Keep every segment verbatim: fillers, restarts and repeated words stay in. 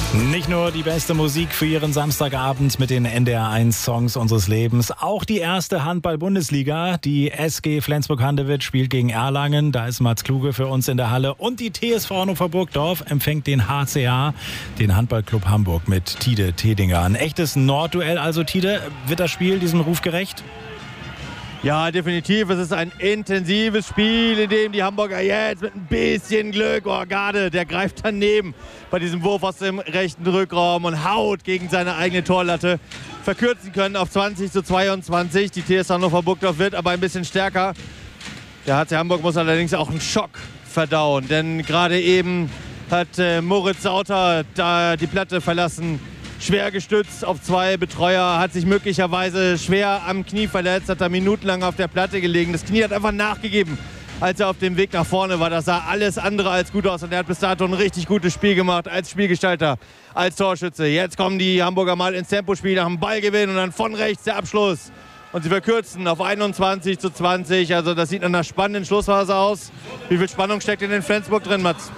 Nicht nur die beste Musik für Ihren Samstagabend mit den N D R eins Songs unseres Lebens, auch die erste Handball-Bundesliga. Die S G Flensburg-Handewitt spielt gegen Erlangen, da ist Mats Kluge für uns in der Halle. Und die T S V Hannover Burgdorf empfängt den H C A, den Handballclub Hamburg, mit Tide Tedinger. Ein echtes Nordduell also, Tide. Wird das Spiel diesem Ruf gerecht? Ja, definitiv. Es ist ein intensives Spiel, in dem die Hamburger jetzt mit ein bisschen Glück, oh Garde, der greift daneben bei diesem Wurf aus dem rechten Rückraum und haut gegen seine eigene Torlatte, verkürzen können auf zwanzig zu zweiundzwanzig. Die T S V Hannover Burgdorf wird aber ein bisschen stärker. Der H C Hamburg muss allerdings auch einen Schock verdauen, denn gerade eben hat äh, Moritz Sauter da die Platte verlassen. Schwer gestützt auf zwei Betreuer, hat sich möglicherweise schwer am Knie verletzt, hat da minutenlang auf der Platte gelegen. Das Knie hat einfach nachgegeben, als er auf dem Weg nach vorne war. Das sah alles andere als gut aus und er hat bis dato ein richtig gutes Spiel gemacht als Spielgestalter, als Torschütze. Jetzt kommen die Hamburger mal ins Tempospiel nach dem Ballgewinn und dann von rechts der Abschluss. Und sie verkürzen auf einundzwanzig zu zwanzig. Also das sieht nach einer spannenden Schlussphase aus. Wie viel Spannung steckt in den Flensburg drin, Mats?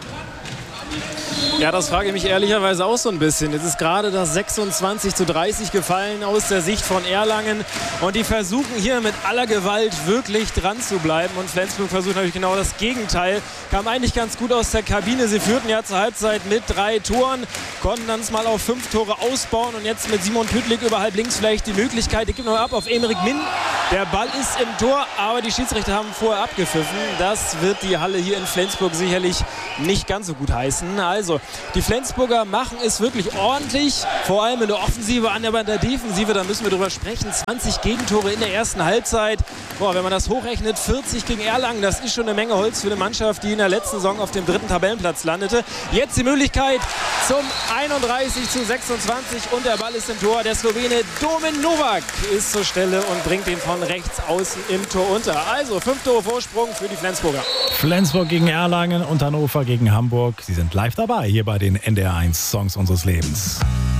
Ja, das frage ich mich ehrlicherweise auch so ein bisschen. Jetzt ist gerade das sechsundzwanzig zu dreißig gefallen aus der Sicht von Erlangen. Und die versuchen hier mit aller Gewalt wirklich dran zu bleiben. Und Flensburg versucht natürlich genau das Gegenteil. Kam eigentlich ganz gut aus der Kabine. Sie führten ja zur Halbzeit mit drei Toren, konnten dann mal auf fünf Tore ausbauen. Und jetzt mit Simon Püttlik über halb links vielleicht die Möglichkeit. Die gibt noch ab auf Emerick Min. Der Ball ist im Tor, aber die Schiedsrichter haben vorher abgepfiffen. Das wird die Halle hier in Flensburg sicherlich nicht ganz so gut heißen. Also, die Flensburger machen es wirklich ordentlich, vor allem in der Offensive, aber in der Defensive, da müssen wir drüber sprechen. zwanzig Gegentore in der ersten Halbzeit. Boah, wenn man das hochrechnet, vierzig gegen Erlangen, das ist schon eine Menge Holz für eine Mannschaft, die in der letzten Saison auf dem dritten Tabellenplatz landete. Jetzt die Möglichkeit zum einunddreißig zu sechsundzwanzig und der Ball ist im Tor. Der Slowene Domin Novak ist zur Stelle und bringt ihn von rechts außen im Tor unter. Also fünf Tore Vorsprung für die Flensburger. Flensburg gegen Erlangen und Hannover gegen Hamburg. Sie sind live dabei hier bei den N D R eins Songs unseres Lebens.